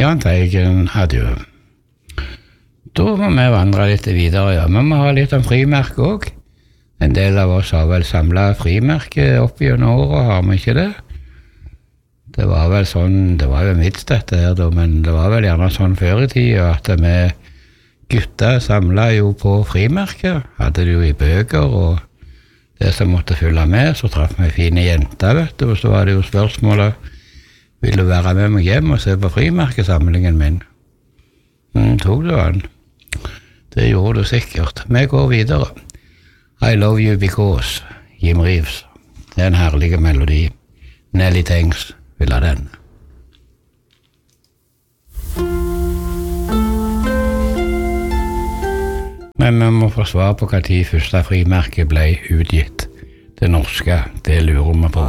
Jahn Teigen, adjø. Da må vi vandre litt videre, ja. Vi må ha litt om frimerke også. En del av oss har vel samlet frimerke opp gjennom året, har vi ikke det? Det var vel sånn, det var jo mitt dette her da, men det var vel gjerne sånn før i tiden at vi gutter samlet jo på frimerke, hadde det jo i bøker og det som måtte følge med, så traff vi fine jenter, vet du, og så var det jo spørsmålet, vil du være med meg hjem og se på frimerkesamlingen min? Tok du den? Det gjorde du sikkert. Vi går videre. I Love You Because, Jim Reeves. Det en herlig melodi. Nelly Tengs vil ha den. Men vi må få svar på hva tid første frimerke ble utgitt. Det norske, det lurer vi på.